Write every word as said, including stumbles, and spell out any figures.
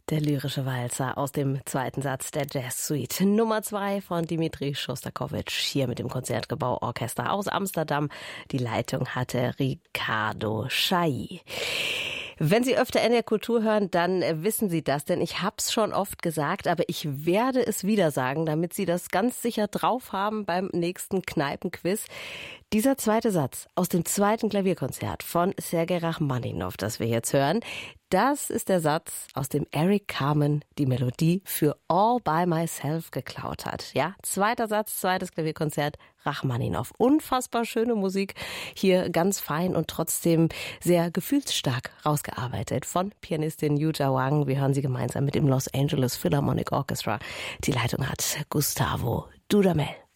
Der lyrische Walzer aus dem zweiten Satz der Jazz-Suite Nummer zwei von Dimitri Schostakowitsch hier mit dem Konzertgebauorchester aus Amsterdam. Die Leitung hatte Ricardo Chailly. Wenn Sie öfter N D R Kultur hören, dann wissen Sie das, denn ich hab's schon oft gesagt, aber ich werde es wieder sagen, damit Sie das ganz sicher drauf haben beim nächsten Kneipenquiz. Dieser zweite Satz aus dem zweiten Klavierkonzert von Sergei Rachmaninow, das wir jetzt hören, das ist der Satz, aus dem Eric Carmen die Melodie für All by Myself geklaut hat. Ja, zweiter Satz, zweites Klavierkonzert, Rachmaninow. Unfassbar schöne Musik, hier ganz fein und trotzdem sehr gefühlsstark rausgearbeitet von Pianistin Yuja Wang. Wir hören sie gemeinsam mit dem Los Angeles Philharmonic Orchestra. Die Leitung hat Gustavo Dudamel.